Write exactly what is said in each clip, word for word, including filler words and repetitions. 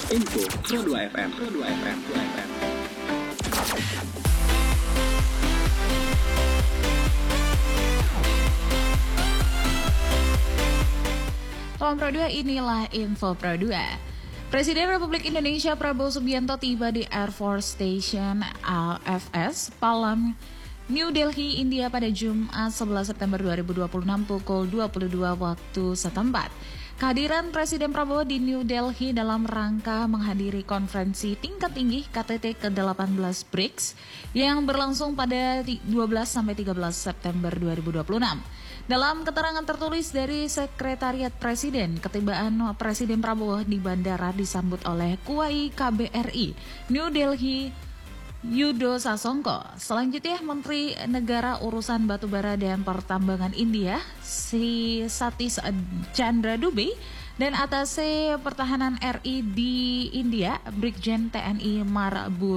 Info Pro dua F M. Pro dua F M. Pro dua F M. Salam Pro dua, inilah Info Pro dua. Presiden Republik Indonesia Prabowo Subianto tiba di Air Force Station A F S, Palam, New Delhi, India pada Jumat sebelas September dua ribu dua puluh enam pukul dua puluh dua waktu setempat. Kehadiran Presiden Prabowo di New Delhi dalam rangka menghadiri konferensi tingkat tinggi K T T ke delapan belas B R I C S yang berlangsung pada dua belas sampai tiga belas September dua ribu dua puluh enam. Dalam keterangan tertulis dari Sekretariat Presiden, ketibaan Presiden Prabowo di bandara disambut oleh Kuai K B R I New Delhi Yudo Sasongko. Selanjutnya Menteri Negara Urusan Batubara dan Pertambangan India si Satish Chandra Dubey dan Atase Pertahanan R I di India Brigjen T N I Mar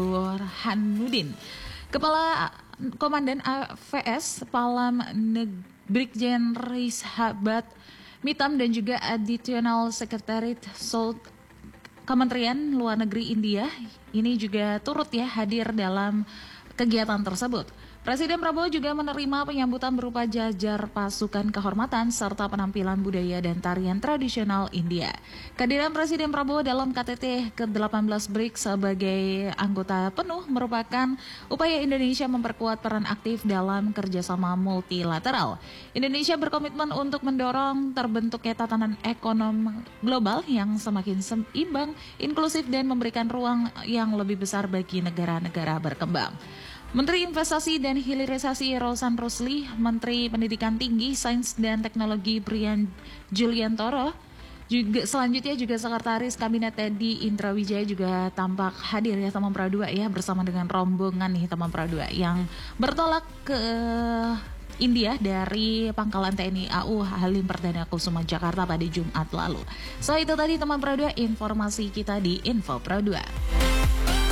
Burhanuddin, Kepala Komandan A V S Palam Negeri Brigjen Rizhabat Mitam dan juga Additional Secretary South Kementerian Luar Negeri India ini juga turut ya hadir dalam kegiatan tersebut. Presiden Prabowo juga menerima penyambutan berupa jajar pasukan kehormatan serta penampilan budaya dan tarian tradisional India. Kehadiran Presiden Prabowo dalam K T T ke delapan belas B R I C S sebagai anggota penuh merupakan upaya Indonesia memperkuat peran aktif dalam kerjasama multilateral. Indonesia berkomitmen untuk mendorong terbentuknya tatanan ekonomi global yang semakin seimbang, inklusif dan memberikan ruang yang lebih besar bagi negara-negara berkembang. Menteri Investasi dan Hilirisasi Rosan Rusli, Menteri Pendidikan Tinggi, Sains dan Teknologi Brian Juliantoro, juga selanjutnya juga Sekretaris Kabinet Teddy Indra Wijaya juga tampak hadir ya teman Pro dua ya bersama dengan rombongan nih teman Pro dua yang bertolak ke India dari Pangkalan T N I A U Halim Perdana Kusuma Jakarta pada Jumat lalu. So itu tadi teman Pro dua informasi kita di Info Pro dua.